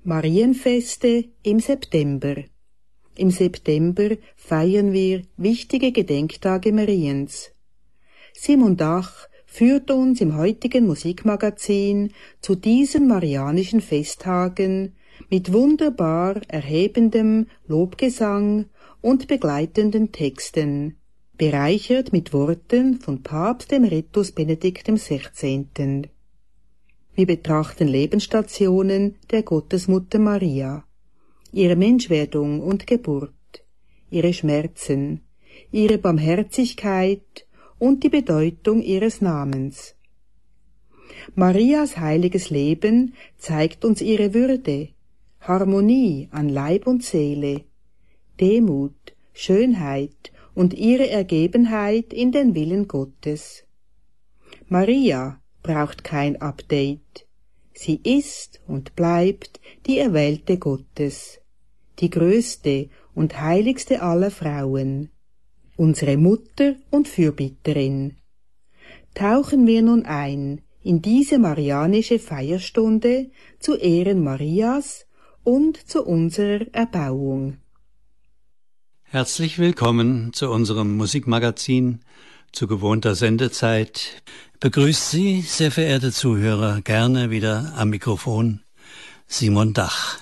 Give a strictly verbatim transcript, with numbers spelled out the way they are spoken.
Marienfeste im September. Im September feiern wir wichtige Gedenktage Mariens. Simon Dach führt uns im heutigen Musikmagazin zu diesen marianischen Festtagen mit wunderbar erhebendem Lobgesang und begleitenden Texten, bereichert mit Worten von Papst Emeritus Benedikt der Sechzehnte. Wir betrachten Lebensstationen der Gottesmutter Maria, ihre Menschwerdung und Geburt, ihre Schmerzen, ihre Barmherzigkeit und die Bedeutung ihres Namens. Marias heiliges Leben zeigt uns ihre Würde, Harmonie an Leib und Seele, Demut, Schönheit und ihre Ergebenheit in den Willen Gottes. Maria braucht kein Update. Sie ist und bleibt die Erwählte Gottes, die größte und heiligste aller Frauen, unsere Mutter und Fürbitterin. Tauchen wir nun ein in diese marianische Feierstunde zu Ehren Marias und zu unserer Erbauung. Herzlich willkommen zu unserem Musikmagazin zu gewohnter Sendezeit. Begrüßt Sie, sehr verehrte Zuhörer, gerne wieder am Mikrofon Simon Dach.